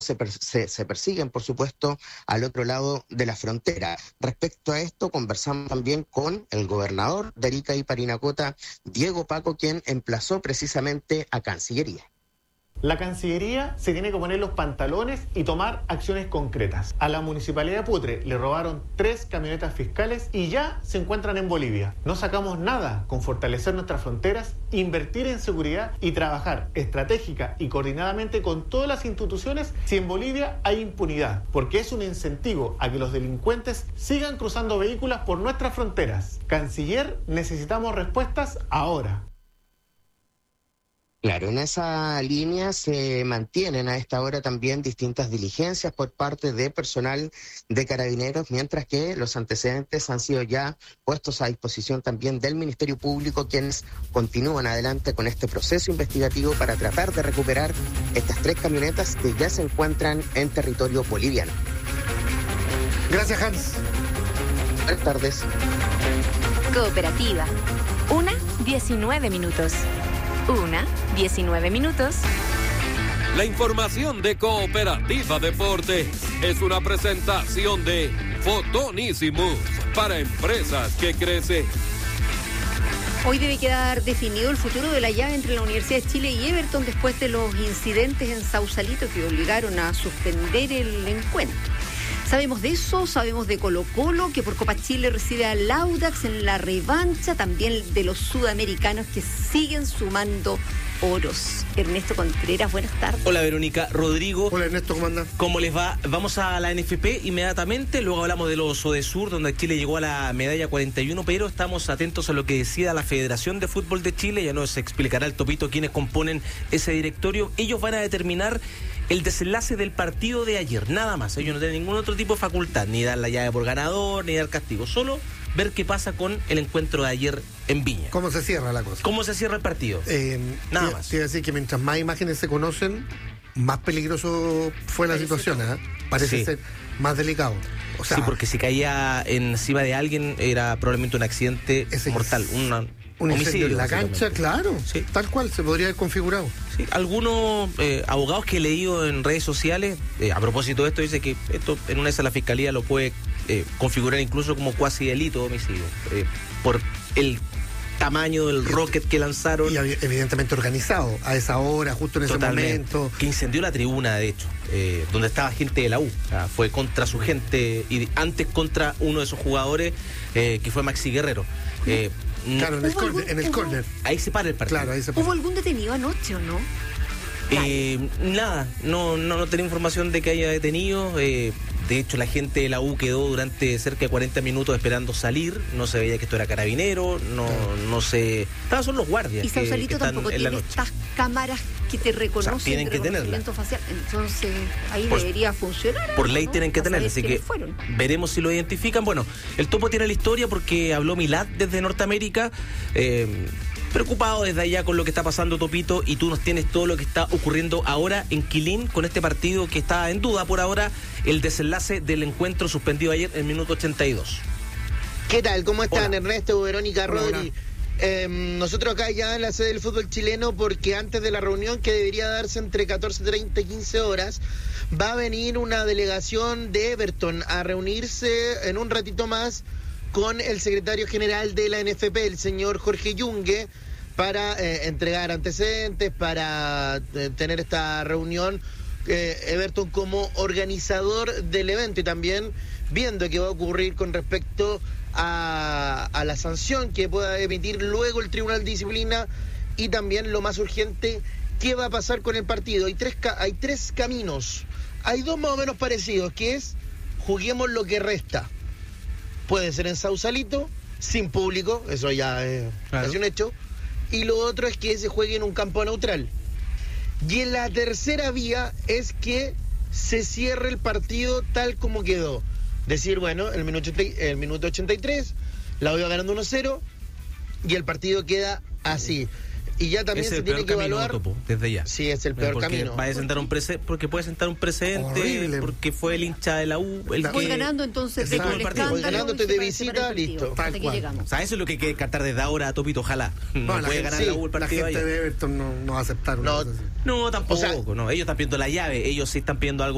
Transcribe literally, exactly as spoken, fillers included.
Se, per, se, se persiguen, por supuesto, al otro lado de la frontera. Respecto a esto, conversamos también con el gobernador de Arica y Parinacota, Diego Paco, quien emplazó precisamente a Cancillería. La Cancillería se tiene que poner los pantalones y tomar acciones concretas. A la Municipalidad de Putre le robaron tres camionetas fiscales y ya se encuentran en Bolivia. No sacamos nada con fortalecer nuestras fronteras, invertir en seguridad y trabajar estratégica y coordinadamente con todas las instituciones si en Bolivia hay impunidad, porque es un incentivo a que los delincuentes sigan cruzando vehículos por nuestras fronteras. Canciller, necesitamos respuestas ahora. Claro, en esa línea se mantienen a esta hora también distintas diligencias por parte de personal de Carabineros, mientras que los antecedentes han sido ya puestos a disposición también del Ministerio Público, quienes continúan adelante con este proceso investigativo para tratar de recuperar estas tres camionetas que ya se encuentran en territorio boliviano. Gracias, Hans. Buenas tardes. Cooperativa. Una, diecinueve minutos. Una, diecinueve minutos. La información de Cooperativa Deporte es una presentación de Fotonísimos para empresas que crecen. Hoy debe quedar definido el futuro de la llave entre la Universidad de Chile y Everton después de los incidentes en Sausalito que obligaron a suspender el encuentro. Sabemos de eso, sabemos de Colo-Colo, que por Copa Chile recibe al Audax en la revancha, también de los sudamericanos que siguen sumando oros. Ernesto Contreras, buenas tardes. Hola Verónica, Rodrigo. Hola Ernesto, ¿cómo andas? ¿Cómo les va? Vamos a la N F P inmediatamente, luego hablamos de los Odesur, donde Chile llegó a la medalla cuarenta y uno, pero estamos atentos a lo que decida la Federación de Fútbol de Chile, ya nos explicará el Topito quiénes componen ese directorio. Ellos van a determinar el desenlace del partido de ayer, nada más. Ellos no tienen ningún otro tipo de facultad, ni dar la llave por ganador, ni dar castigo, solo ver qué pasa con el encuentro de ayer en Viña. ¿Cómo se cierra la cosa? ¿Cómo se cierra el partido? Eh, Nada te, más. Te iba a decir que mientras más imágenes se conocen, más peligroso fue la situación, ¿eh? Parece Sí. ser más delicado. O sea, sí, porque si caía encima de alguien era probablemente un accidente ese mortal, una, un incendio en la cancha, básicamente. claro, Sí. tal cual se podría haber configurado. Sí, algunos eh, abogados que he leído en redes sociales, eh, a propósito de esto, dice que esto en una vez la fiscalía lo puede eh, configurar incluso como cuasi delito de homicidio, eh, por el tamaño del rocket que lanzaron. Y evidentemente organizado, a esa hora, justo en ese Totalmente. momento. Que incendió la tribuna, de hecho, eh, donde estaba gente de la U. O sea, fue contra su gente y antes contra uno de esos jugadores, eh, que fue Maxi Guerrero. Eh, Claro, en el, ¿Hubo corner, algún- en el hubo- corner. Ahí se para el partido. Claro, ahí se ¿Hubo algún detenido anoche o no? Eh, nada, no, no, no tenía información de que haya detenido. Eh, de hecho, la gente de la U quedó durante cerca de cuarenta minutos esperando salir. No se veía que esto era carabinero, no, no se. Estaban son los guardias. Y que- que Sausalito están tampoco en la tiene noche. estas cámaras que te reconocen, O sea, tienen de que tenerla. reconocimiento facial. Entonces, ahí Por- debería funcionar. Por ley ¿no? tienen que Para tenerla, saber así que quiénes fueron. veremos si lo identifican. Bueno, el Topo tiene la historia porque habló Milad desde Norteamérica. Eh, Preocupado desde allá con lo que está pasando, Topito, y tú nos tienes todo lo que está ocurriendo ahora en Quilín con este partido que está en duda por ahora, el desenlace del encuentro suspendido ayer en el minuto ochenta y dos. ¿Qué tal? ¿Cómo están, Hola. Ernesto, Verónica, Hola, Rodri? hola. Eh, nosotros acá ya en la sede del fútbol chileno, porque antes de la reunión que debería darse entre catorce treinta y quince horas, va a venir una delegación de Everton a reunirse en un ratito más con el secretario general de la N F P, el señor Jorge Yungue, para eh, entregar antecedentes, para eh, tener esta reunión, eh, Everton como organizador del evento y también viendo qué va a ocurrir con respecto a, a la sanción que pueda emitir luego el Tribunal de Disciplina y también lo más urgente, qué va a pasar con el partido. Hay tres, ca- hay tres caminos, hay dos más o menos parecidos, que es juguemos lo que resta. Puede ser en Sausalito, sin público, eso ya es Claro. casi un hecho. Y lo otro es que se juegue en un campo neutral. Y en la tercera vía es que se cierre el partido tal como quedó. Decir, bueno, el minuto, el minuto ochenta y tres, la voy ganando uno cero y el partido queda así. Y ya también Ese es se el tiene peor que camino, evaluar. Topo, desde ya. Sí, es el peor porque camino. Va a sentar un prece- porque puede sentar un precedente, Horrible. porque fue el hincha de la U el Voy Voy que... ganando, entonces Exacto. dejo el Voy escándalo. Voy ganando, y estoy se de para- se para visita, el partido. listo. Hasta Tal aquí cual. llegamos. O sea, eso es lo que hay que descartar desde ahora, Topito, ojalá. No, la puede gente- ganar sí, la U el La partido gente ayer. de Everton no, no va a aceptar una No. cosa así. No, tampoco, O sea, no. Ellos están pidiendo la llave, ellos sí están pidiendo algo